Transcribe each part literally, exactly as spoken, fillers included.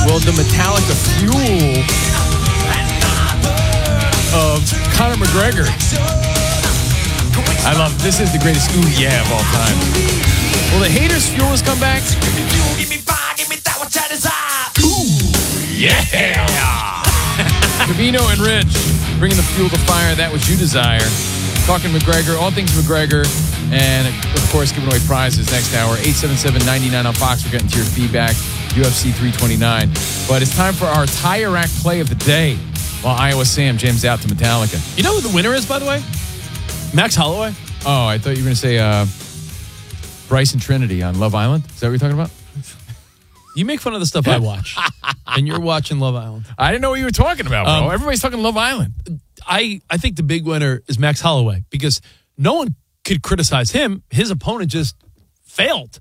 Well, the Metallica Fuel of Conor McGregor. I love this. Is the greatest ooh yeah of all time. Well, the Haters Fuel has come back. Ooh yeah. Cavino and Rich bringing the fuel to fire. That which you desire. Talking McGregor, all things McGregor, and of course giving away prizes next hour. eight seven seven, nine nine on Fox. We're getting to your feedback. U F C three twenty-nine. But it's time for our Tire Rack play of the day while Iowa Sam jams out to Metallica. You know who the winner is, by the way? Max Holloway. Oh, I thought you were going to say uh, Bryson Trinity on Love Island. Is that what you're talking about? You make fun of the stuff I watch, and you're watching Love Island. I didn't know what you were talking about, bro. Um, Everybody's talking Love Island. I, I think the big winner is Max Holloway because no one could criticize him. His opponent just failed.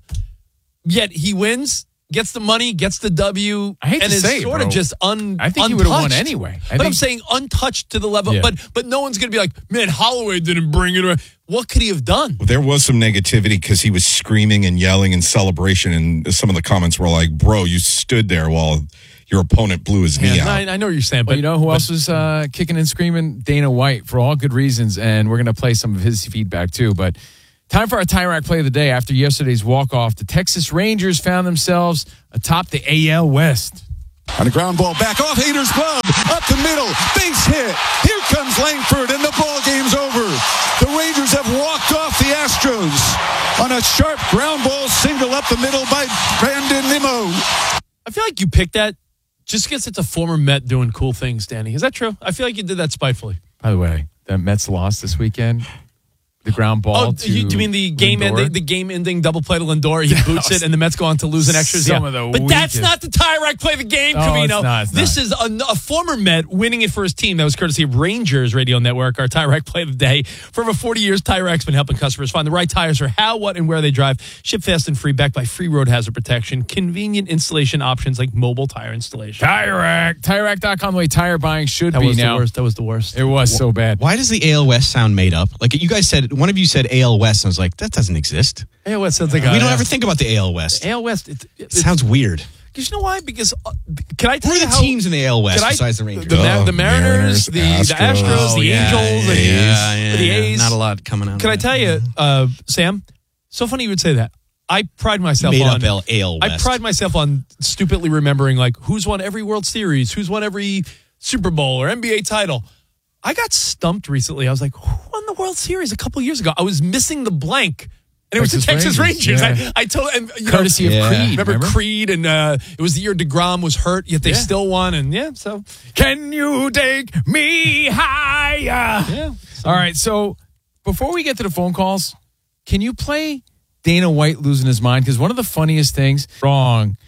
Yet he wins, gets the money, gets the W, I hate and to is say it, sort bro. of just un. I think untouched. he would have won anyway. I but think, I'm saying untouched to the level. Yeah. But but no one's going to be like, man, Holloway didn't bring it around. What could he have done? There was some negativity because he was screaming and yelling in celebration, and some of the comments were like, bro, you stood there while your opponent blew his knee Yeah, out. I, I know what you're saying, but but you know who but, else was uh, kicking and screaming? Dana White, for all good reasons, and we're going to play some of his feedback too. But time for our Tire Rack play of the day. After yesterday's walk-off, the Texas Rangers found themselves atop the A L West. On a ground ball, back off Hader's glove, up the middle, base hit. Here comes Langford, and the ball game's over. The Rangers have walked off the Astros on a sharp ground ball single up the middle by Brandon Nimmo. I feel like you picked that just because it's a former Met doing cool things, Danny. Is that true? I feel like you did that spitefully. By the way, the Mets lost this weekend. The ground ball. Oh, to you, do you mean the game Lindor? ending? The game ending double play to Lindor. He boots it, and the Mets go on to lose in extras. Some yeah. of the but that's weakest. not the Tire Rack play of the game, Oh, Cavino. it's not, it's this not. is a, a former Met winning it for his team. That was courtesy of Rangers Radio Network. Our Tire Rack play of the day. For over forty years, Tire Rack's been helping customers find the right tires for how, what, and where they drive. Ship fast and free, backed by free road hazard protection. Convenient installation options like mobile tire installation. Tire Rack. Tire Rack dot com, the way tire buying should That be was now. the worst. That was the worst. It was so bad. Why does the A L West sound made up? Like you guys said, one of you said A L West, and I was like, that doesn't exist. A L West sounds like we a, don't yeah. ever think about the A L West. A L West. It, it, It sounds weird. Because you know why? Because uh, can I tell Who are you the how, teams in the A L West Can I- besides the Rangers? The, Ma- Oh, the Mariners, Mariners, the, Astros. the Astros, the Oh, yeah, Angels, yeah, the, yeah, yeah, the yeah. A's. Not a lot coming out. Can of I that. tell you, uh, Sam? So funny you would say that. I pride myself Made on up A L I West. pride myself on stupidly remembering like who's won every World Series, who's won every Super Bowl or N B A title. I got stumped recently. I was like, who won the World Series a couple years ago? I was missing the blank. And it was the Texas Texas Rangers, Rangers. yeah. I, I told, and you Courtesy know, of Yeah. Creed. remember, Remember? Creed, and uh, it was the year DeGrom was hurt, yet they Yeah. still won, and yeah, so Can you take me higher? yeah. All right, so before we get to the phone calls, can you play Dana White losing his mind? Because one of the funniest things, wrong,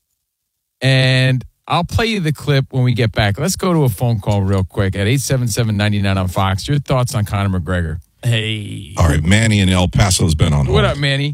and I'll play you the clip when we get back. Let's go to a phone call real quick at eight seven seven, nine nine on Fox. Your thoughts on Conor McGregor? Hey, All right, Manny in El Paso's been on hold. What up, Manny?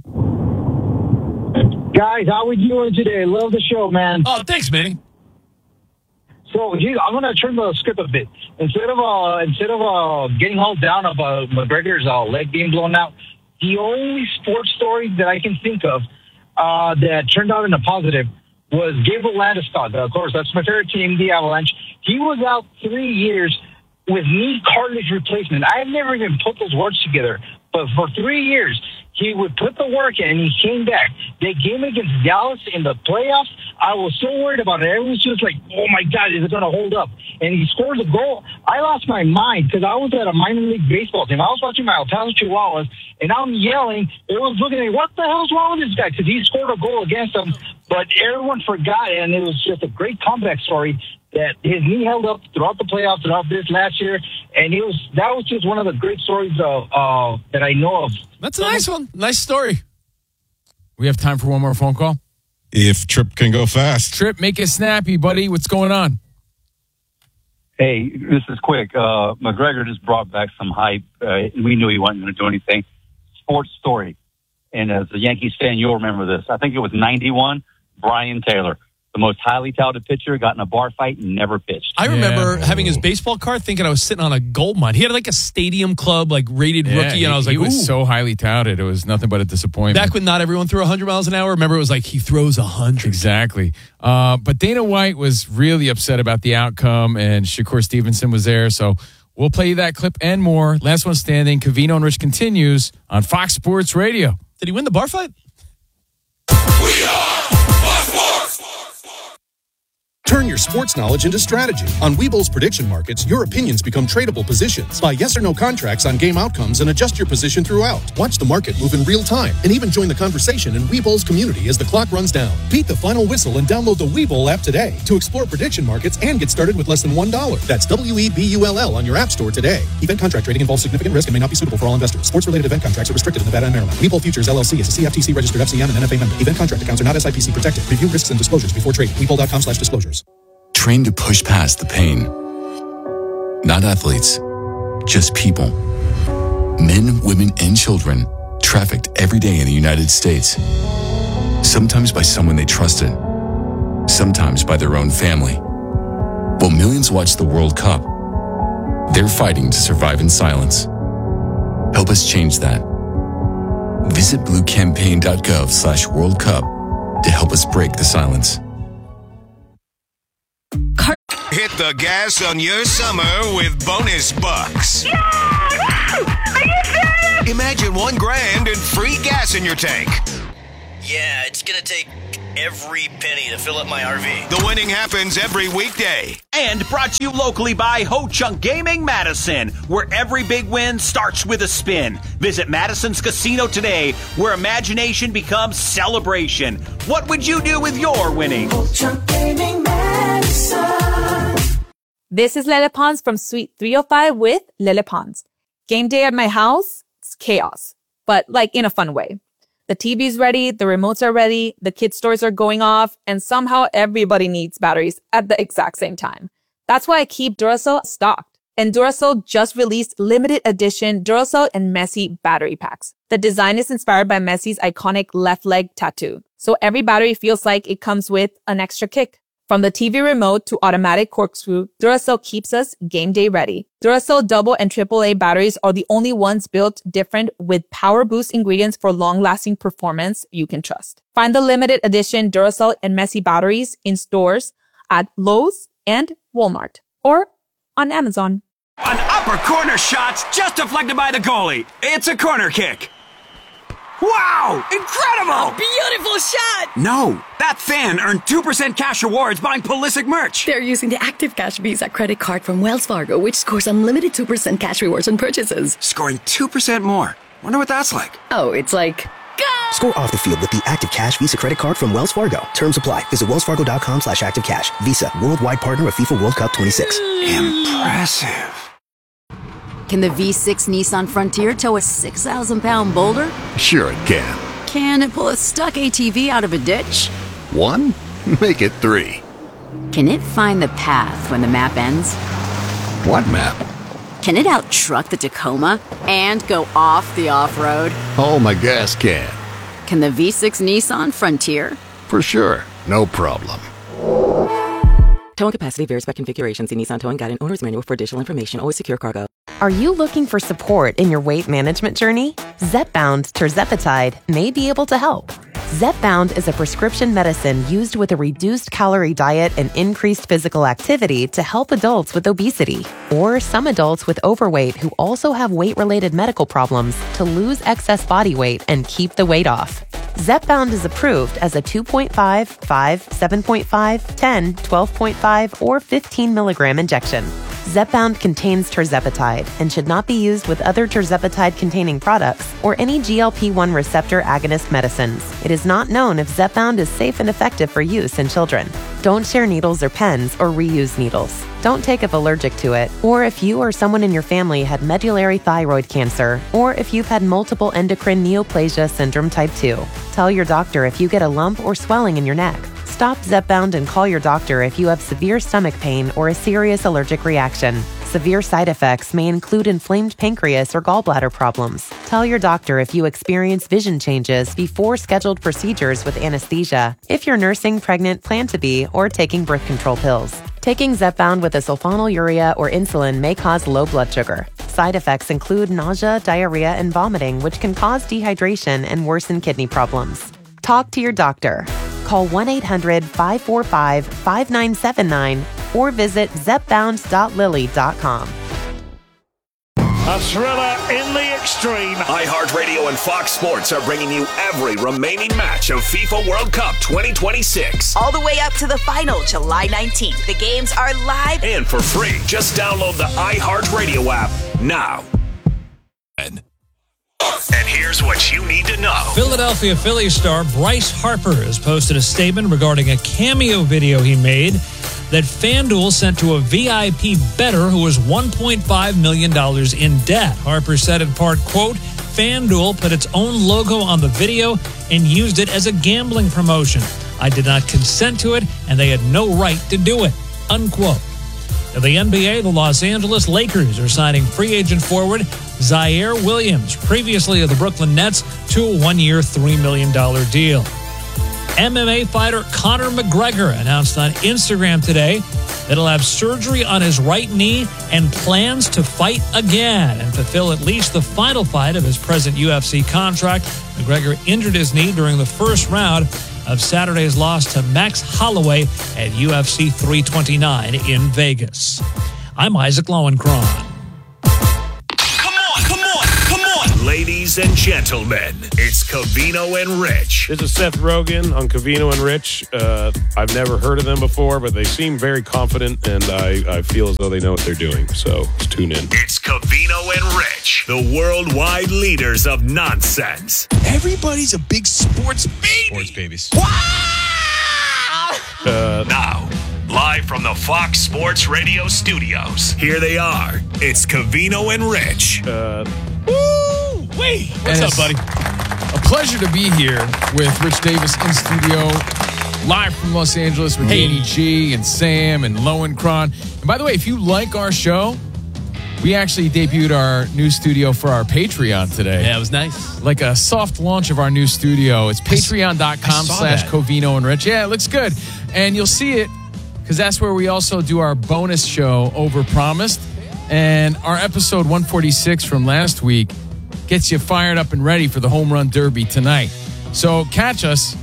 Guys, how we doing today? Love the show, man. oh, thanks, Manny. So, geez, I'm gonna turn the script a bit. Instead of uh, instead of uh, getting hauled down about McGregor's uh, leg being blown out, the only sports story that I can think of uh, that turned out in a positive was Gabriel Landeskog. Of course, that's my favorite team, the Avalanche. He was out three years with knee cartilage replacement. I've never even put those words together, but for three years, he would put the work in and he came back. That game against Dallas in the playoffs, I was so worried about it. Everyone was just like, oh my God, is it going to hold up? And he scores a goal. I lost my mind because I was at a minor league baseball team. I was watching my El Paso Chihuahuas, and I'm yelling. Everyone's looking at me, what the hell's wrong with this guy? Because he scored a goal against them, but everyone forgot, and it was just a great comeback story that his knee held up throughout the playoffs, throughout this last year, and it was that was just one of the great stories uh, uh, that I know of. That's a nice one. Nice story. We have time for one more phone call. If Tripp can go fast. Trip, make it snappy, buddy. What's going on? Hey, this is quick. Uh, McGregor just brought back some hype. Uh, we knew he wasn't going to do anything. Sports story. And as a Yankees fan, you'll remember this. I think it was ninety-one, Brian Taylor. the most highly touted pitcher, got in a bar fight and never pitched. I remember Yeah. having his baseball card, thinking I was sitting on a gold mine. He had like a stadium club, like rated Yeah, rookie, and I was he, like, he was ooh. so highly touted. It was nothing but a disappointment. Back when not everyone threw one hundred miles an hour, remember it was like he throws one hundred. Exactly. Uh, but Dana White was really upset about the outcome, and Shakur Stevenson was there. So we'll play you that clip and more. Last one standing. Covino and Rich continues on Fox Sports Radio. Did he win the bar fight? Turn your sports knowledge into strategy. On Webull's prediction markets, your opinions become tradable positions. Buy yes or no contracts on game outcomes and adjust your position throughout. Watch the market move in real time and even join the conversation in Webull's community as the clock runs down. Beat the final whistle and download the Webull app today to explore prediction markets and get started with less than one dollar. That's W E B U L L on your app store today. Event contract trading involves significant risk and may not be suitable for all investors. Sports-related event contracts are restricted in Nevada and Maryland. Webull Futures L L C is a C F T C registered F C M and N F A member. Event contract accounts are not S I P C protected. Review risks and disclosures before trading. Webull.com slash disclosures. Trained to push past the pain. Not athletes, just people. Men, women, and children trafficked every day in the United States. Sometimes by someone they trusted, sometimes by their own family. While millions watch the World Cup, they're fighting to survive in silence. Help us change that. Visit bluecampaign.gov slash World Cup to help us break the silence. Hit the gas on your summer with bonus bucks. Yeah! Are you serious? Imagine one grand and free gas in your tank. Yeah, it's gonna take every penny to fill up my R V. The winning happens every weekday. And brought to you locally by Ho Chunk Gaming Madison, where every big win starts with a spin. Visit Madison's Casino today, where imagination becomes celebration. What would you do with your winnings? Ho Chunk Gaming Madison. This is Lele Pons from Suite three oh five with Lele Pons. Game day at my house, it's chaos, but like in a fun way. The T V's ready, the remotes are ready, the kids' toys are going off, and somehow everybody needs batteries at the exact same time. That's why I keep Duracell stocked. And Duracell just released limited edition Duracell and Messi battery packs. The design is inspired by Messi's iconic left leg tattoo. So every battery feels like it comes with an extra kick. From the T V remote to automatic corkscrew, Duracell keeps us game day ready. Duracell double and triple A batteries are the only ones built different with power boost ingredients for long-lasting performance you can trust. Find the limited edition Duracell and Messi batteries in stores at Lowe's and Walmart or on Amazon. An upper corner shot just deflected by the goalie. It's a corner kick. Wow! Incredible! Beautiful shot! No, that fan earned two percent cash rewards buying Pulisic merch. They're using the Active Cash Visa credit card from Wells Fargo, which scores unlimited two percent cash rewards on purchases. Scoring two percent more. Wonder what that's like. Oh, it's like... Go! Score off the field with the Active Cash Visa credit card from Wells Fargo. Terms apply. Visit wellsfargo.com slash active cash. Visa, worldwide partner of FIFA World Cup twenty-six. Impressive. Can the V six Nissan Frontier tow a six thousand pound boulder? Sure it can. Can it pull a stuck A T V out of a ditch? One? Make it three. Can it find the path when the map ends? What map? Can it out-truck the Tacoma and go off the off-road? Oh, my gas can. Can the V six Nissan Frontier? For sure. No problem. Towing capacity varies by configuration. See Nissan Towing Guide and Owner's Manual for additional information. Always secure cargo. Are you looking for support in your weight management journey? Zepbound Tirzepatide may be able to help. Zepbound is a prescription medicine used with a reduced calorie diet and increased physical activity to help adults with obesity or some adults with overweight who also have weight-related medical problems to lose excess body weight and keep the weight off. Zepbound is approved as a two point five, five, seven point five, ten, twelve point five, or fifteen milligram injection. Zepbound contains tirzepatide and should not be used with other tirzepatide-containing products or any G L P one receptor agonist medicines. It is not known if Zepbound is safe and effective for use in children. Don't share needles or pens or reuse needles. Don't take if allergic to it, or if you or someone in your family had medullary thyroid cancer, or if you've had multiple endocrine neoplasia syndrome type two. Tell your doctor if you get a lump or swelling in your neck. Stop Zepbound and call your doctor if you have severe stomach pain or a serious allergic reaction. Severe side effects may include inflamed pancreas or gallbladder problems. Tell your doctor if you experience vision changes before scheduled procedures with anesthesia, if you're nursing, pregnant, plan to be, or taking birth control pills. Taking Zepbound with a sulfonylurea or insulin may cause low blood sugar. Side effects include nausea, diarrhea, and vomiting, which can cause dehydration and worsen kidney problems. Talk to your doctor. Call one eight hundred five four five five nine seven nine or visit zepbound dot lilly dot com. A thriller in the extreme. iHeartRadio and Fox Sports are bringing you every remaining match of FIFA World Cup twenty twenty-six. All the way up to the final, July nineteenth. The games are live and for free. Just download the iHeartRadio app now. And here's what you need to know. Philadelphia Phillies star Bryce Harper has posted a statement regarding a cameo video he made that FanDuel sent to a V I P bettor who was one point five million dollars in debt. Harper said in part, quote, FanDuel put its own logo on the video and used it as a gambling promotion. I did not consent to it, and they had no right to do it, unquote. In the N B A, the Los Angeles Lakers are signing free agent forward Zaire Williams, previously of the Brooklyn Nets, to a one-year, three million dollars deal. M M A fighter Conor McGregor announced on Instagram today that he'll have surgery on his right knee and plans to fight again and fulfill at least the final fight of his present U F C contract. McGregor injured his knee during the first round of Saturday's loss to Max Holloway at U F C three twenty-nine in Vegas. I'm Isaac Lowenkron. Ladies and gentlemen, it's Covino and Rich. This is Seth Rogen on Covino and Rich. Uh, I've never heard of them before, but they seem very confident, and I, I feel as though they know what they're doing. So let's tune in. It's Covino and Rich, the worldwide leaders of nonsense. Everybody's a big sports baby. Sports babies. Uh, now, live from the Fox Sports Radio studios, here they are. It's Covino and Rich. Uh, Woo! Wait. What's up, buddy? A pleasure to be here with Rich Davis in studio, live from Los Angeles with Hey. Danny G and Sam and Lowenkron. And by the way, if you like our show, we actually debuted our new studio for our Patreon today. Yeah, it was nice. Like a soft launch of our new studio. It's patreon.com slash Covino and Rich. Yeah, it looks good. And you'll see it because that's where we also do our bonus show, Overpromised. And our episode one forty-six from last week gets you fired up and ready for the Home Run Derby tonight. So catch us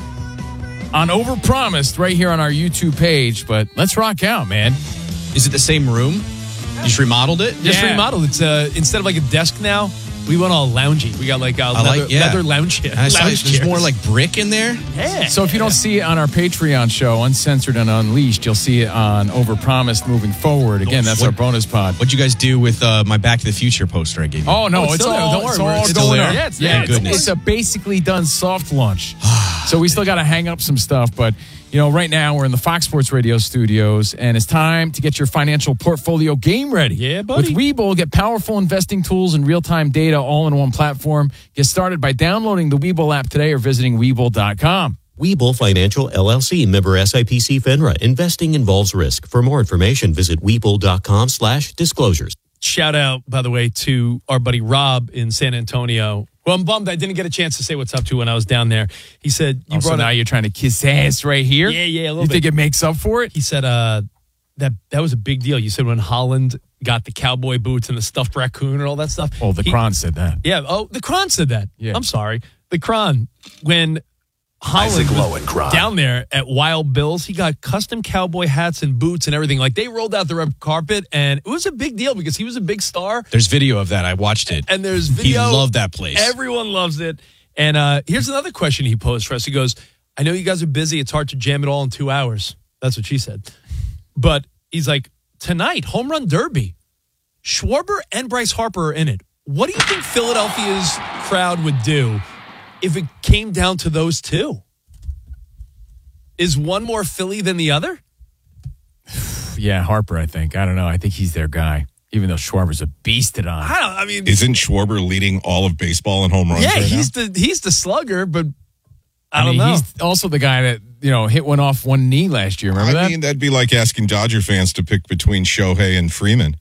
on Overpromised right here on our YouTube page. But let's rock out, man. Is it the same room? You just remodeled it? Just Yeah. remodeled. It's uh, instead of like a desk now, we went all loungy. We got like a I leather, like- yeah. leather lounge chair. I saw lounge there's chairs. more like brick in there. Yeah. So if you don't see it on our Patreon show, Uncensored and Unleashed, you'll see it on Overpromised moving forward. Again, that's our bonus pod. What'd you guys do with uh, my Back to the Future poster I gave you? Oh, no, Oh, it's it's, still there. all, Don't worry, it's we're- all it's still going there? on. Yeah, it's yeah, there. it's, Goodness. it's a basically done soft launch. So we still got to hang up some stuff. But, you know, right now we're in the Fox Sports Radio studios, and it's time to get your financial portfolio game ready. Yeah, buddy. With Webull, get powerful investing tools and real-time data all in one platform. Get started by downloading the Webull app today or visiting Webull dot com. Webull Financial, L L C, member S I P C FINRA. Investing involves risk. For more information, visit Webull.com slash disclosures. Shout out, by the way, to our buddy Rob in San Antonio. Well, I'm bummed I didn't get a chance to say what's up to when I was down there. He said, "You Oh, so brought now up- you're trying to kiss ass right here? Yeah, yeah, a little You bit. think it makes up for it? He said uh, that that was a big deal. You said when Holland got the cowboy boots and the stuffed raccoon and all that stuff. Oh, the He- Kron said that. Yeah. Oh, the Kron said that. Yeah. I'm sorry. The Kron, when Holland Isaac was Lowenkron. down there at Wild Bill's, he got custom cowboy hats and boots and everything. Like they rolled out the red carpet, and it was a big deal because he was a big star. There's video of that. I watched it. And there's video. He loved that place. Everyone loves it. And uh, here's another question he posed for us. He goes, I know you guys are busy. It's hard to jam it all in two hours. That's what she said. But he's like, tonight, Home Run Derby. Schwarber and Bryce Harper are in it. What do you think Philadelphia's crowd would do if it came down to those two? Is one more Philly than the other? Yeah, Harper, I think. I don't know. I think he's their guy, even though Schwarber's a beast at on. I don't. I mean, Isn't Schwarber leading all of baseball in home runs yeah, right he's now? the he's the slugger, but I, I, don't mean, know. he's also the guy that, you know, hit one off one knee last year. Remember I that? mean, that'd be like asking Dodger fans to pick between Shohei and Freeman.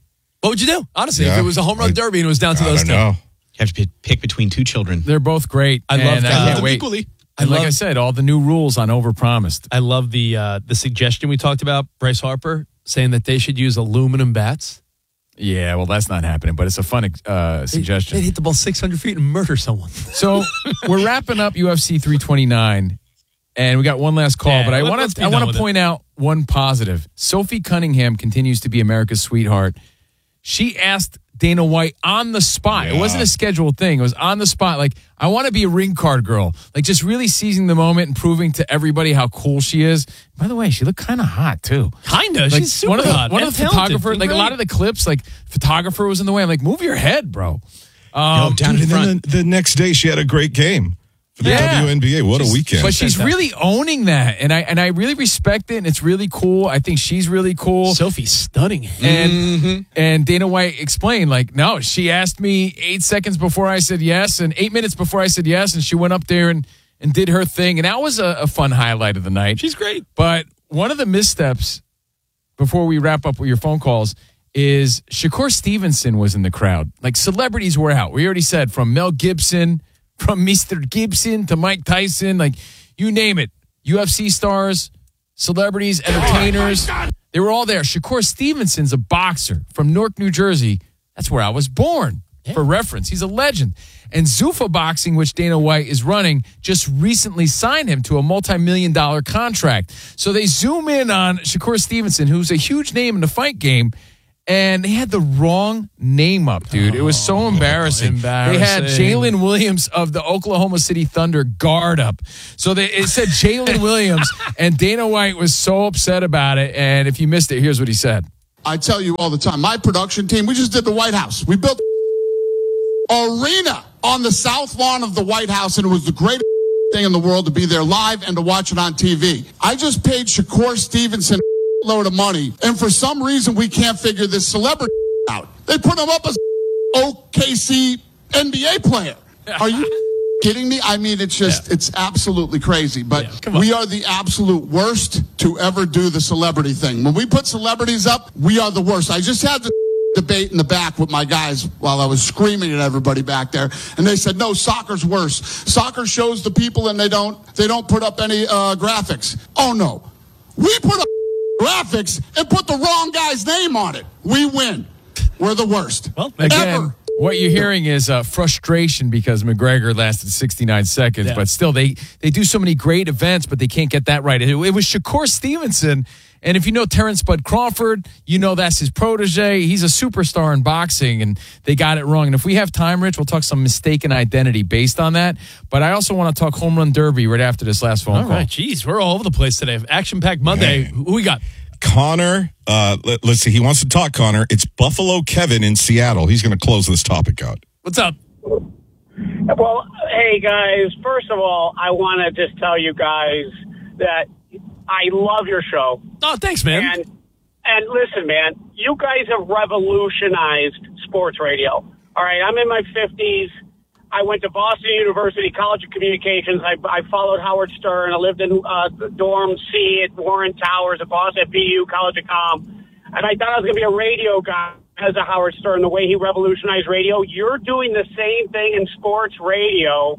What would you do? Honestly, Yeah. if it was a home run I- derby and it was down to I those don't two. know. You have to pick- pick between two children. They're both great. I love and that. I Love can't them wait. equally. And like love- I said, all the new rules on overpromised. I love the uh, the suggestion we talked about, Bryce Harper, saying that they should use aluminum bats. Yeah, well, that's not happening, but it's a fun uh, suggestion. They'd hit the ball six hundred feet and murder someone. So we're wrapping up U F C three twenty-nine, and we got one last call. Yeah, but I let- want let's to be I done want with to it. point out one positive. Sophie Cunningham continues to be America's sweetheart. She asked Dana White on the spot. It Yeah. wasn't a scheduled thing. It was on the spot. Like, I want to be a ring card girl. Like, just really seizing the moment and proving to everybody how cool she is. By the way, she looked kind of hot too. Kinda. Like, She's super one of the, hot One and of the talented. photographers, like a lot of the clips, like photographer was in the way. I'm like, move your head, bro. Um, Yo, down Dude, in and front. then the, the next day, she had a great game for the Yeah. W N B A. What a She's- weekend. But she's really owning that, and I and I really respect it, and it's really cool. I think she's really cool. Sophie's stunning. And and Dana White explained, like, no, she asked me eight seconds before I said yes, and eight minutes before I said yes, and she went up there and, and did her thing, and that was a, a fun highlight of the night. She's great. But one of the missteps before we wrap up with your phone calls is Shakur Stevenson was in the crowd. Like, celebrities were out. We already said, from Mel Gibson, from Mister Gibson to Mike Tyson, like, you name it. U F C stars, celebrities, entertainers. They were all there. Shakur Stevenson's a boxer from Newark, New Jersey. That's where I was born. For reference, he's a legend. And Zuffa Boxing, which Dana White is running, just recently signed him to a multi-million dollar contract. So they zoom in on Shakur Stevenson, who's a huge name in the fight game, and they had the wrong name up, dude. It was so embarrassing. They had embarrassing. Jalen Williams of the Oklahoma City Thunder guard up. So they, it said Jalen Williams, and Dana White was so upset about it. And if you missed it, here's what he said. I tell you all the time, my production team, we just did the White House. We built arena on the south lawn of the White House, and it was the greatest thing in the world to be there live and to watch it on T V. I just paid Shakur Stevenson a load of money, and for some reason we can't figure this celebrity out. They put him up as O K C N B A player. Are you kidding me? I mean, it's just, it's absolutely crazy. But we are the absolute worst to ever do the celebrity thing. When we put celebrities up, we are the worst. I just had the debate in the back with my guys while I was screaming at everybody back there, and they said, no, soccer's worse. Soccer shows the people and they don't they don't put up any uh, graphics. Oh no, we put up graphics and put the wrong guy's name on it. We win. We're the worst. Well, again, ever. what you're hearing is uh, frustration because McGregor lasted sixty-nine seconds, Yeah. but still, they they do so many great events, but they can't get that right. It, it was Shakur Stevenson, and if you know Terrence Bud Crawford, you know that's his protege. He's a superstar in boxing, and they got it wrong. And if we have time, Rich, we'll talk some mistaken identity based on that. But I also want to talk home run derby right after this last phone All call. right, geez, we're all over the place today. Action-packed Monday. Man. Who we got? Connor, uh, let, let's see. He wants to talk, Connor. It's Buffalo Kevin in Seattle. He's going to close this topic out. What's up? Well, hey, guys, first of all, I want to just tell you guys that I love your show. Oh, thanks, man. And, and listen, man, you guys have revolutionized sports radio. All right, I'm in my fifties. I went to Boston University College of Communications. I, I followed Howard Stern. I lived in uh, dorm C at Warren Towers at Boston at B U College of Com. And I thought I was going to be a radio guy as a Howard Stern, the way he revolutionized radio. You're doing the same thing in sports radio.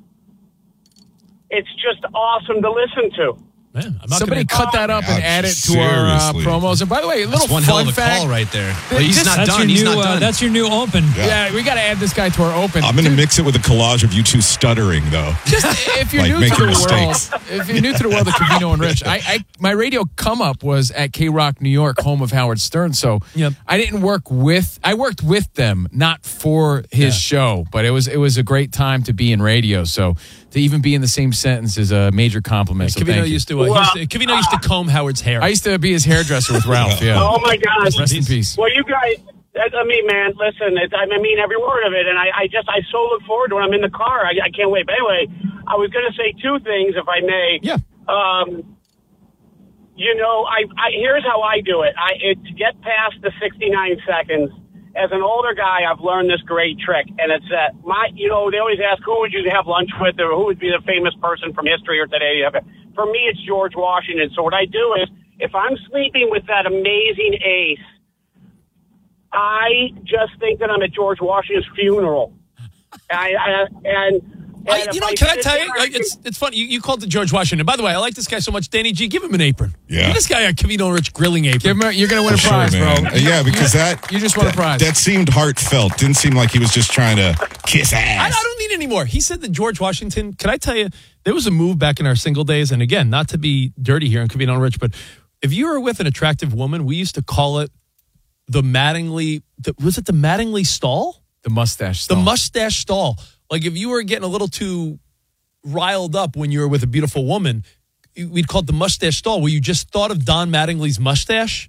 It's just awesome to listen to. Man, I'm not Somebody gonna, cut that up Yeah, and add it to our uh, seriously. promos. And by the way, a little That's one fun hell of a fact. call right there. But he's This- not That's done. your He's new. not Uh, done. that's your new open. Yeah, we got to add this guy to our open. I'm going to Dude, mix it with a collage of you two stuttering, though. Just if you're Like new to making the mistakes. world, if you're new to the world of Trevino and Rich, I, I my radio come up was at K Rock, New York, home of Howard Stern. So Yep. I didn't work with. I worked with them, not for his show, but it was it was a great time to be in radio. So to even be in the same sentence is a major compliment. So Kavino thank you. used to. Uh, he used to Kavino used to comb Howard's hair. I used to be his hairdresser with Ralph. Yeah. Oh, my God. Rest in peace. Well, you guys, I mean, man, listen, it, I mean every word of it, and I, I just, I so look forward to when I'm in the car. I, I can't wait. But anyway, I was going to say two things, if I may. Yeah. Um, you know, I, I here's how I do it. I it, to get past the sixty-nine seconds. As an older guy, I've learned this great trick, and it's that my, you know, they always ask who would you have lunch with, or who would be the famous person from history or today. For me, it's George Washington. So what I do is, if I'm sleeping with that amazing ace, I just think that I'm at George Washington's funeral. I, I and. I, you know, can I tell you? Like, it's it's funny. You, you called it George Washington. By the way, I like this guy so much. Danny G, give him an apron. Yeah. Give this guy a Covino Rich grilling apron. Give him a, you're going to win a For prize, sure, bro. man. Yeah, because that You just won a that- prize. That seemed heartfelt. Didn't seem like he was just trying to kiss I, ass. I don't need any more. He said that George Washington, can I tell you, there was a move back in our single days, and again, not to be dirty here on Covino and Rich, but if you were with an attractive woman, we used to call it the Mattingly, the, was it the Mattingly stall? The mustache stall. The mustache stall. Like if you were getting a little too riled up when you were with a beautiful woman, we'd call it the mustache stall, where you just thought of Don Mattingly's mustache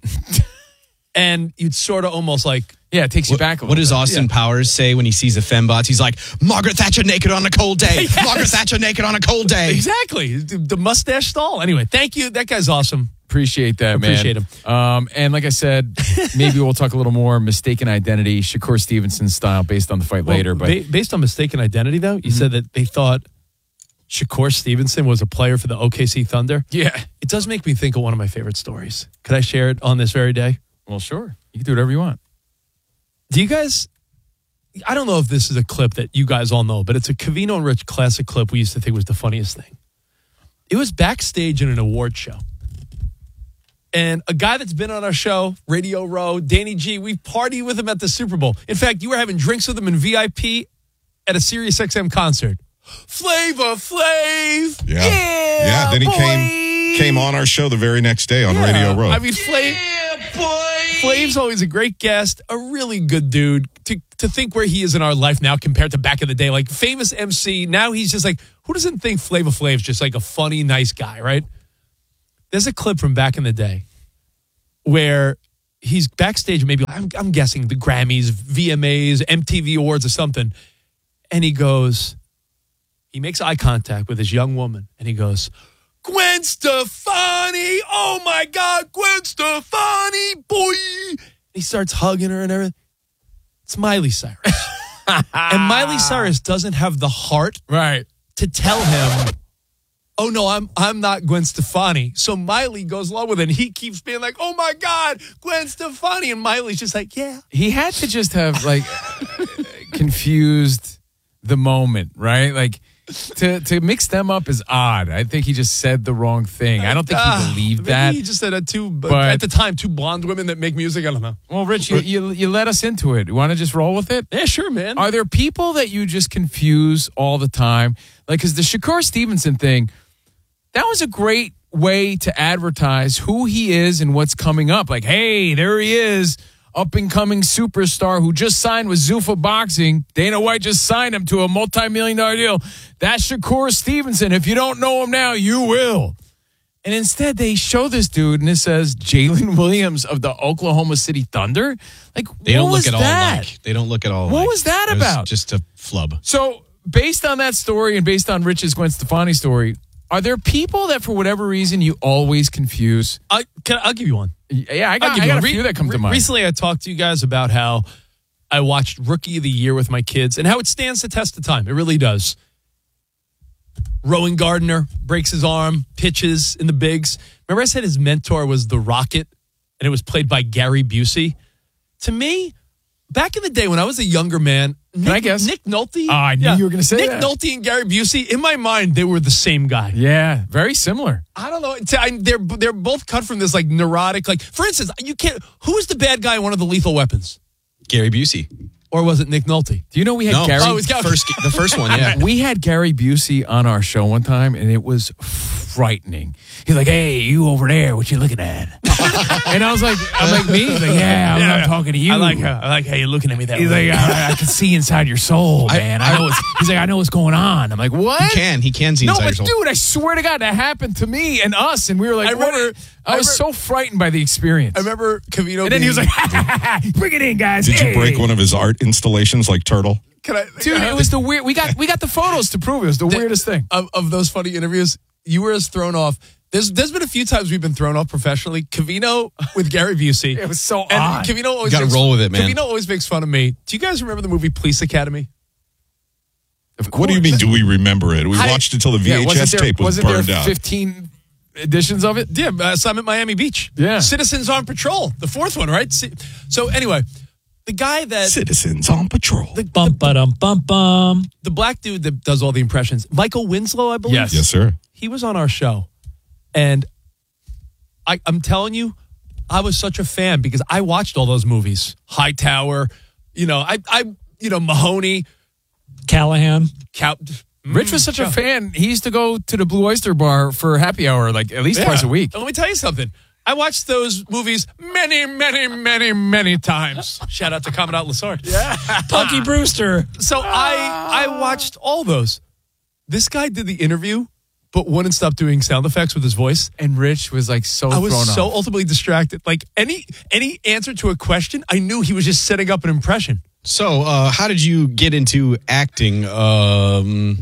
and you'd sort of almost like, yeah, it takes you back a What little does bit. Austin Yeah. Powers say when he sees a fembots? He's like, Margaret Thatcher naked on a cold day. Yes. Margaret Thatcher naked on a cold day. exactly, the, the mustache stall. Anyway, thank you. That guy's awesome. Appreciate that, man. Appreciate him. Um, and like I said, maybe we'll talk a little more mistaken identity, Shakur Stevenson style, based on the fight Well, later. But ba- based on mistaken identity, though, you said that they thought Shakur Stevenson was a player for the O K C Thunder. yeah, It does make me think of one of my favorite stories. Could I share it on this very day? well, sure, you can do whatever you want. Do you guys, I don't know if this is a clip that you guys all know, but it's a Covino and Rich classic clip we used to think was the funniest thing. It was backstage in an award show. And a guy that's been on our show, Radio Row, Danny G, we partied with him at the Super Bowl. In fact, you were having drinks with him in V I P at a Sirius X M concert. Flavor Flav. Yeah. Yeah. Yeah. Then he boy. came came on our show the very next day on Yeah. Radio Row. I mean, Flav, Flav's always a great guest, a really good dude. To to think where he is in our life now compared to back in the day, like famous M C. Now he's just like, who doesn't think Flavor Flav's just like a funny, nice guy, right? There's a clip from back in the day where he's backstage, maybe I'm, I'm guessing the Grammys, V M As, M T V Awards, or something, and he goes, he makes eye contact with this young woman, and he goes, Gwen Stefani, oh my God, Gwen Stefani, boy. He starts hugging her and everything. It's Miley Cyrus. And Miley Cyrus doesn't have the heart Right. to tell him, oh no, I'm I'm not Gwen Stefani. So Miley goes along with it, and he keeps being like, oh my God, Gwen Stefani. And Miley's just like, yeah. He had to just have like confused the moment, right? Like to to mix them up is odd. I think he just said the wrong thing. I don't think Ah, he believed maybe that. He just said uh, two, but But- at the time, two blonde women that make music. I don't know. Well, Rich, you, you you let us into it. You want to just roll with it? Yeah, sure, man. Are there people that you just confuse all the time? Like, because the Shakur Stevenson thing, that was a great way to advertise who he is and what's coming up. Like, hey, there he is, up and coming superstar who just signed with Zuffa Boxing. Dana White just signed him to a multi-million dollar deal. That's Shakur Stevenson. If you don't know him now, you will. And instead, they show this dude, and it says Jalen Williams of the Oklahoma City Thunder. Like, They what don't look was at all that? alike. They don't look at all What alike. was that It about? Just a flub. So, based on that story and based on Rich's Gwen Stefani story, are there people that for whatever reason you always confuse? I, can, I'll give you one. Yeah, I got, I'll give I you got one. a few that come to Re- mind. Recently, I talked to you guys about how I watched Rookie of the Year with my kids and how it stands the test of time. It really does. Rowan Gardner breaks his arm, pitches in the bigs. Remember I said his mentor was the Rocket, and it was played by Gary Busey? To me, back in the day when I was a younger man, Nick, I guess? Nick Nolte. Oh, I knew you were gonna say Nick that. Nolte and Gary Busey, in my mind, they were the same guy. Yeah, very similar. I don't know. It's- I- They're they're both cut from this like neurotic. Like for instance, you can't. Who's the bad guy in one of the Lethal Weapons? Gary Busey. Or was it Nick Nolte? Do you know we had No. Gary? Oh, it's Gary- First, the first one, yeah. We had Gary Busey on our show one time, and it was frightening. He's like, "Hey, you over there? What you looking at?" And I was like, "I'm like me." He's like, "Yeah, I'm Yeah. not talking to you." I like how I like how you're looking at me that He's way. like, I, I can see inside your soul, I- man. I, know what's, he's like, I know what's going on. I'm like, what? He can. He can see No, inside but your soul. dude, I swear to God, that happened to me and us, and we were like, I what remember- are- I I was remember- so frightened by the experience. I remember Covino. and then he was being- like, "Bring it in, guys." Did Hey. you break one of his art installations like Turtle? Can I, Dude, it was the weird. We got we got the photos to prove it. It was the weirdest thing. of, of those funny interviews. You were as thrown off. There's there's been a few times we've been thrown off professionally. Covino with Gary Busey. It was so and odd. Covino always You gotta makes- roll with it, man. Covino always makes fun of me. Do you guys remember the movie Police Academy? Of What do you mean, do we remember it? We I- watched it till the V Yeah, H S wasn't there, tape was wasn't burned there out. fifteen editions of it? Yeah, uh, Summit Miami Beach. Yeah. Citizens on Patrol, the fourth one, right? See- So anyway, The guy that Citizens on Patrol. The, bum ba dum bum bum. The black dude that does all the impressions, Michael Winslow, I believe. Yes. Yes, sir. He was on our show, and I, I'm telling you, I was such a fan because I watched all those movies. Hightower, you know, I, I, you know, Mahoney, Callahan. Cal- Rich was such a fan. He used to go to the Blue Oyster Bar for happy hour like at least Yeah. twice a week. Let me tell you something. I watched those movies many, many, many, many times. Shout out to Commandant Lassard. Yeah. Punky Brewster. So I I watched all those. This guy did the interview, but wouldn't stop doing sound effects with his voice. And Rich was like so I was thrown so off. ultimately distracted. Like any any answer to a question, I knew he was just setting up an impression. So, uh, how did you get into acting? Um,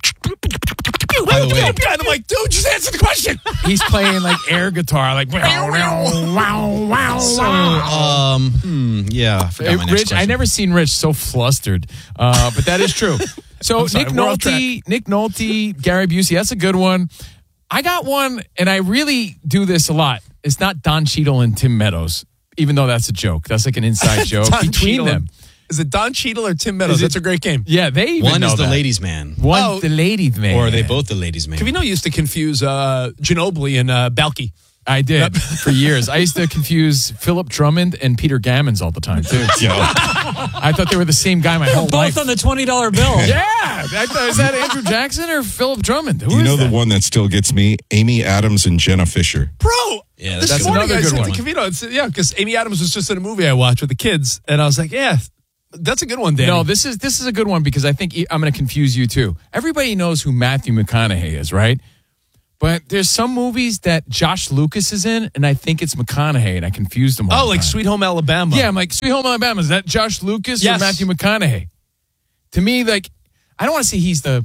by the way, And I'm like, dude, just answer the question. He's playing like air guitar, like wow, wow, wow, wow. so, um, hmm, yeah. I forgot my next Rich, I question. never seen Rich so flustered, uh, but that is true. So I'm sorry, Nick we're off Nolte, Nick Nolte, Gary Busey, that's a good one. I got one, and I really do this a lot. It's not Don Cheadle and Tim Meadows, even though that's a joke. That's like an inside joke Don between Cheadle. them. Is it Don Cheadle or Tim Meadows? Is it- That's a great game. Yeah, they even One know is the that. ladies' man. One, Oh. the ladies man, Or are they both the ladies' man? Cavino used to confuse uh, Ginobili and uh, Balky. I did for years. I used to confuse Philip Drummond and Peter Gammons all the time too. Yo, I thought they were the same guy my whole Both life. on the twenty dollar bill. Yeah, I thought, is that Andrew Jackson or Philip Drummond? Who you is know that? the one that still gets me? Amy Adams and Jenna Fisher. Bro, Yeah, this that's morning another I good said one. to Cavino, it's, yeah, because Amy Adams was just in a movie I watched with the kids, and I was like, yeah, that's a good one, Danny. No, this is this is a good one because I think I'm going to confuse you too. Everybody knows who Matthew McConaughey is, right? But there's some movies that Josh Lucas is in, and I think it's McConaughey, and I confused them all. Oh, the like time. Sweet Home Alabama. Yeah, I'm like Sweet Home Alabama. Is that Josh Lucas Yes. or Matthew McConaughey? To me, like I don't want to say he's the.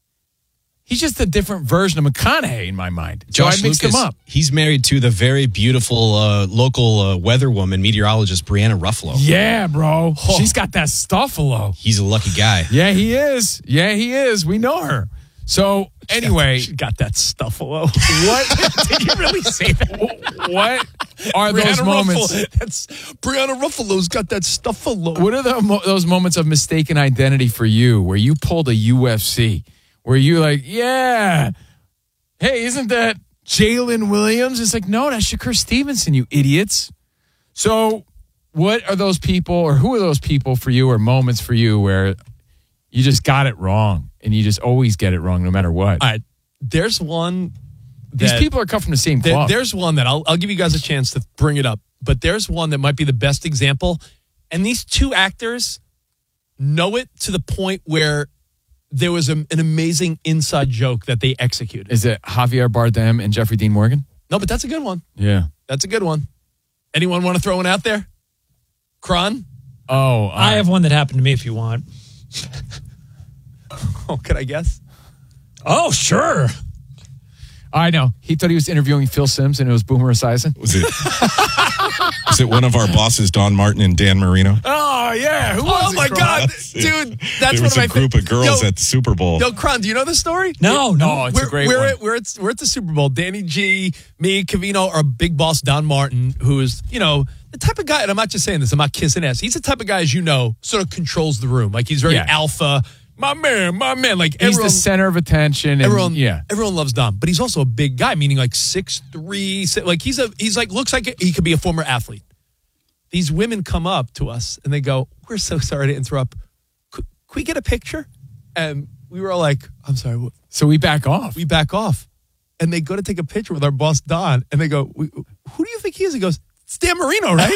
He's just a different version of McConaughey in my mind. So Josh I mixed Lucas, him up. He's married to the very beautiful uh, local uh, weather woman, meteorologist Brianna Ruffalo. Yeah, bro. She's got that stuffalo. He's a lucky guy. Yeah, he is. Yeah, he is. We know her. So anyway, She got that stuffalo. what Did you really say that? what are those Brianna moments? Ruffalo. That's Brianna Ruffalo's got that stuffalo. What are the, mo- those moments of mistaken identity for you where you pulled a U F C? Where you like, yeah, hey, isn't that Jalen Williams? It's like, no, that's Shakur Stevenson, you idiots. So what are those people or who are those people for you or moments for you where you just got it wrong and you just always get it wrong no matter what? All right, there's one. These that- people are cut from the same There- cloth. there's one that I'll, I'll give you guys a chance to bring it up, but there's one that might be the best example. And these two actors know it to the point where there was a, an amazing inside joke that they executed. Is it Javier Bardem and Jeffrey Dean Morgan? No, but that's a good one. Yeah. That's a good one. Anyone want to throw one out there? Kron? Oh, I have one that happened to me if you want. Oh, could I guess? Oh, sure. I know. He thought he was interviewing Phil Simms and it was Boomer Esiason. Was it? Was it one of our bosses, Don Martin and Dan Marino? Oh, yeah. Who was Oh, it, my Kron? God. That's it. Dude, that's there one was of my a group fa- of girls Yo, at the Super Bowl. Yo, Kron, do you know this story? No, no. Oh, it's we're, a great we're one. At, we're, at, we're at the Super Bowl. Danny G, me, Cavino, our big boss, Don Martin, who is, you know, the type of guy, and I'm not just saying this, I'm not kissing ass. He's the type of guy, as you know, sort of controls the room. Like, he's very Yeah. alpha. My man, my man. Like, He's everyone, the center of attention. And, everyone, yeah. everyone loves Don, but he's also a big guy, meaning like six three, like he's a, he's like, looks like he could be a former athlete. These women come up to us and they go, "We're so sorry to interrupt. Could, could we get a picture?" And we were all like, "I'm sorry." What? So we back off. We back off. And they go to take a picture with our boss, Don. And they go, "We- who do you think he is?" He goes, "It's Dan Marino, right?"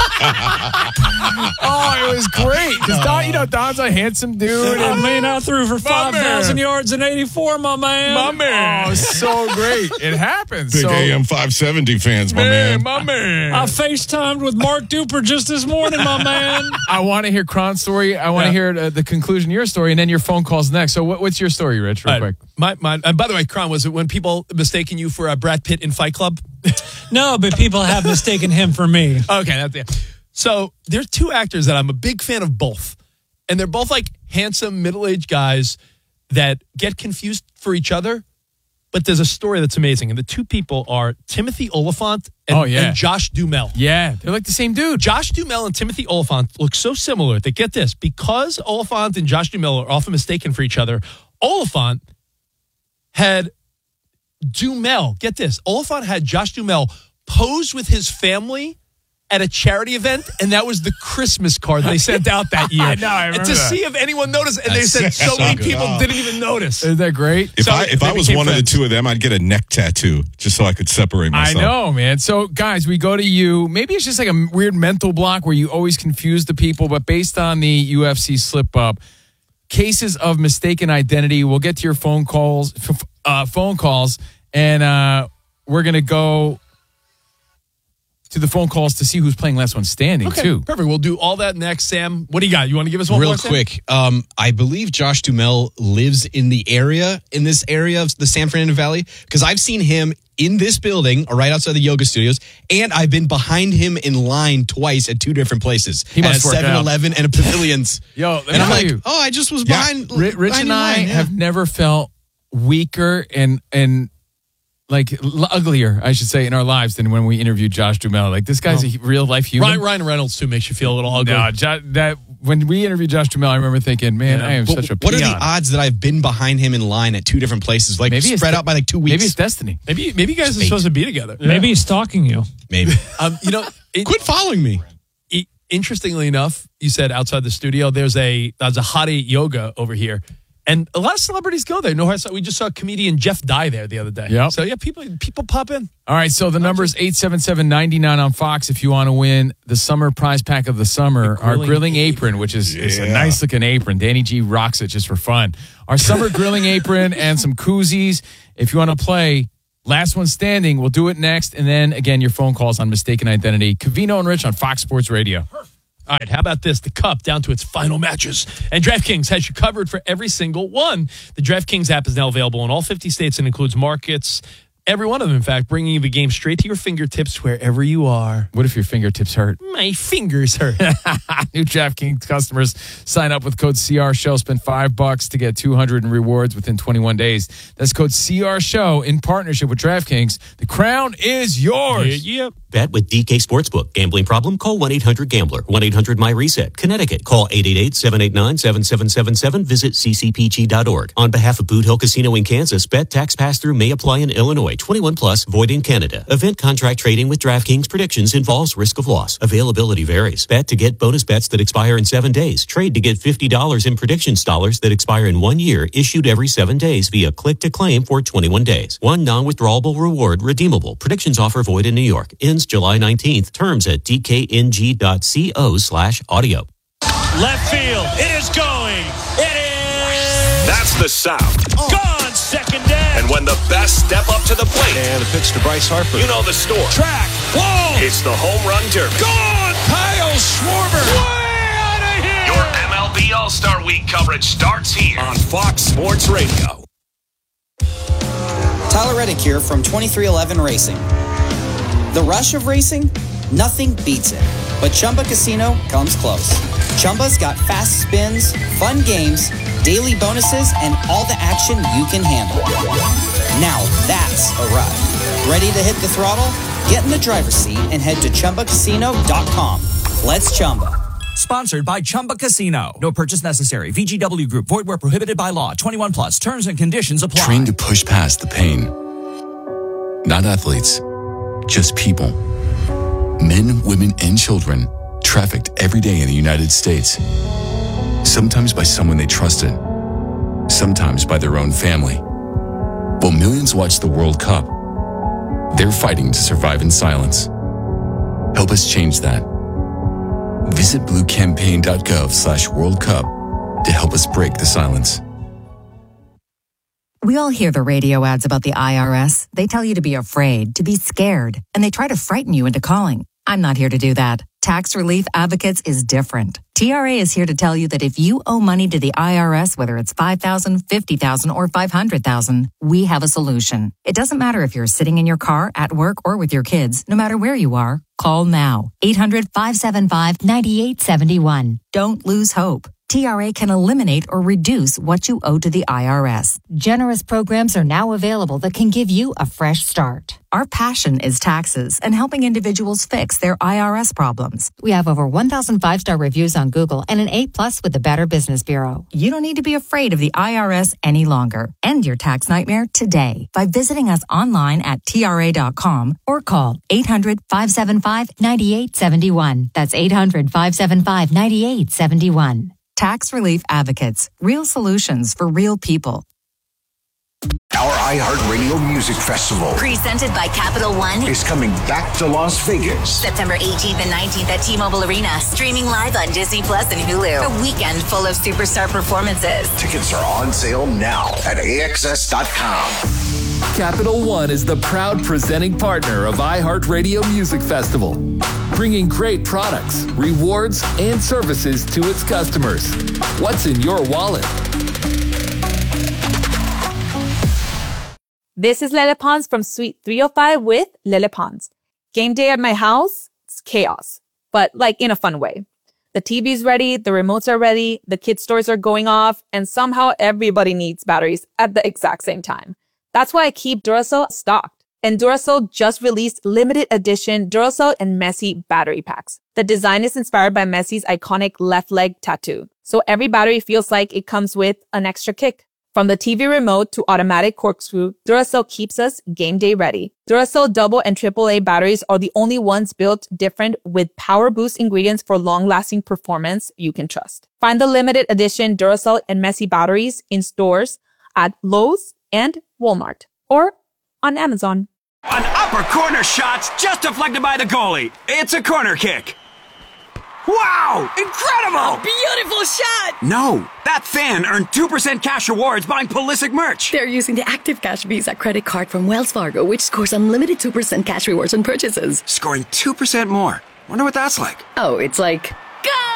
Oh, it was great. Because Don, you know, Don's a handsome dude. I And mean, I threw for five thousand yards in eighty-four, my man. my man. Oh, so great. It happens. Big so, A M five seventy fans, my man. my man. I FaceTimed with Mark Duper just this morning, my man. I want to hear Kron's story. I want to Yeah. hear uh, the conclusion of your story, and then your phone calls next. So, what, what's your story, Rich? Real All right. quick. My, my, and by the way, Kron, was it when people mistaken you for uh, Brad Pitt in Fight Club? No, but people have mistaken him for me. Okay, that's it. So there's two actors that I'm a big fan of both. And they're both like handsome, middle-aged guys that get confused for each other, But there's a story that's amazing. And the two people are Timothy Oliphant and, Oh, yeah. and Josh Duhamel. Yeah, they're like the same dude. Josh Duhamel and Timothy Oliphant look so similar that, get this, because Oliphant and Josh Duhamel are often mistaken for each other, Oliphant had Duhamel, get this, Oliphant had Josh Duhamel pose with his family at a charity event, and that was the Christmas card they sent out that year. I know, I remember and to that. see if anyone noticed, and That's they said so, so many good. people Oh. didn't even notice. Isn't that great? If So I if they I was became one of friends. the two of them, I'd get a neck tattoo just so I could separate I myself. know, man. So, guys, we go to you. Maybe it's just like a weird mental block where you always confuse the people, but based on the U F C slip up, cases of mistaken identity, we'll get to your phone calls, f- uh, phone calls, and uh, we're going to go to the phone calls to see who's playing last one standing, Okay, too. perfect. We'll do all that next. Sam, what do you got? You want to give us one Real more, Sam? quick, um, I believe Josh Duhamel lives in the area, in this area of the San Fernando Valley, because I've seen him in this building, or right outside the yoga studios, and I've been behind him in line twice at two different places. He must at work a seven eleven and a Pavilions. Yo, let me and I'm tell like, you. oh, I just was Yeah, behind. Ri- Rich behind and in I line, yeah. have never felt weaker and and like l- uglier, I should say, in our lives than when we interviewed Josh Duhamel. Like, this guy's a real life human. Ryan, Ryan Reynolds, too, makes you feel a little ugly. No, Jo- that when we interviewed Josh Duhamel, I remember thinking, man, I am But such a what are peon. the odds that I've been behind him in line at two different places, like Maybe it's spread de- out by like two weeks? Maybe it's destiny. Maybe, maybe you guys are Fate. supposed to be together. Maybe he's stalking you. Maybe. Um, you know, it, Quit following me. it- interestingly enough, you said outside the studio, there's a there's a Hottie Yoga over here. And a lot of celebrities go there. No, we just saw comedian Jeff Dye there the other day. Yep. So, yeah, people people pop in. All right, so the number is eight seven seven, nine nine on Fox if you want to win the summer prize pack of the summer, our grilling grilling apron, which is, is a Yeah. nice looking apron. Danny G rocks it just for fun. Our summer grilling apron and some koozies. If you want to play last one standing, we'll do it next. And then, again, your phone calls on mistaken identity. Covino and Rich on Fox Sports Radio. All right, how about this? The Cup down to its final matches. And DraftKings has you covered for every single one. The DraftKings app is now available in all fifty states and includes markets, every one of them, in fact, bringing you the game straight to your fingertips wherever you are. What if your fingertips hurt? My fingers hurt. New DraftKings customers sign up with code C R Show. Spend five bucks to get two hundred in rewards within twenty-one days. That's code C R Show in partnership with DraftKings. The crown is yours. Yep. Bet with D K Sportsbook. Gambling problem? Call one eight hundred gambler. one eight hundred my reset. Connecticut. Call eight eight eight, seven eight nine, seven seven seven seven. Visit c c p g dot org. On behalf of Boot Hill Casino in Kansas, bet tax pass-through may apply in Illinois. twenty-one plus, void in Canada. Event contract trading with DraftKings predictions involves risk of loss. Availability varies. Bet to get bonus bets that expire in seven days. Trade to get fifty dollars in predictions dollars that expire in one year, issued every seven days via click to claim for twenty-one days. One non-withdrawable reward redeemable. Predictions offer void in New York. Ends July nineteenth. Terms at d k n g dot co slash audio. Left field. It is going. It is That's the sound. gone. Second down. And when the best step up to the plate, And a pitch to Bryce Harper. you know the score. Track. Whoa. It's the home run derby. Gone. Kyle Schwarber. Way out of here. Your M L B All-Star Week coverage starts here on Fox Sports Radio. Tyler Reddick here from twenty-three eleven Racing. The rush of racing? Nothing beats it. But Chumba Casino comes close. Chumba's got fast spins, fun games, daily bonuses, and all the action you can handle. Now that's a ride. Ready to hit the throttle? Get in the driver's seat and head to chumba casino dot com. Let's Chumba. Sponsored by Chumba Casino. No purchase necessary. V G W Group. Void where prohibited by law. twenty-one plus. Terms and conditions apply. Trained to push past the pain. Not athletes, just people. Men, women, and children trafficked every day in the United States. Sometimes by someone they trusted. Sometimes by their own family. While millions watch the World Cup, they're fighting to survive in silence. Help us change that. Visit bluecampaign.gov slash World Cup to help us break the silence. We all hear the radio ads about the I R S. They tell you to be afraid, to be scared, and they try to frighten you into calling. I'm not here to do that. Tax Relief Advocates is different. T R A is here to tell you that if you owe money to the I R S, whether it's five thousand dollars, fifty thousand dollars, or five hundred thousand dollars, we have a solution. It doesn't matter if you're sitting in your car, at work, or with your kids. No matter where you are, call now. eight hundred, five seven five, nine eight seven one. Don't lose hope. T R A can eliminate or reduce what you owe to the I R S. Generous programs are now available that can give you a fresh start. Our passion is taxes and helping individuals fix their I R S problems. We have over one thousand five-star reviews on Google and an A plus with the Better Business Bureau. You don't need to be afraid of the I R S any longer. End your tax nightmare today by visiting us online at T R A dot com or call eight hundred, five seven five, nine eight seven one. That's eight hundred, five seven five, nine eight seven one. Tax Relief Advocates. Real solutions for real people. Our iHeartRadio Music Festival Presented by Capital One is coming back to Las Vegas. September eighteenth and nineteenth at T-Mobile Arena. Streaming live on Disney Plus and Hulu. A weekend full of superstar performances. Tickets are on sale now at A X S dot com. Capital One is the proud presenting partner of iHeartRadio Music Festival, bringing great products, rewards, and services to its customers. What's in your wallet? This is Lele Pons from Suite three oh five with Lele Pons. Game day at my house, it's chaos, but like in a fun way. The T V's ready, the remotes are ready, the kids' stores are going off, and somehow everybody needs batteries at the exact same time. That's why I keep Duracell stocked. And Duracell just released limited edition Duracell and Messi battery packs. The design is inspired by Messi's iconic left leg tattoo. So every battery feels like it comes with an extra kick. From the T V remote to automatic corkscrew, Duracell keeps us game day ready. Duracell double and triple A batteries are the only ones built different with power boost ingredients for long-lasting performance you can trust. Find the limited edition Duracell and Messi batteries in stores at Lowe's and Walmart or on Amazon. An upper corner shot's just deflected by the goalie. It's a corner kick. Wow! Incredible! A beautiful shot! No, that fan earned two percent cash rewards buying Pulisic merch. They're using the Active Cash Visa credit card from Wells Fargo, which scores unlimited two percent cash rewards on purchases. Scoring two percent more. Wonder what that's like. Oh, it's like... Go!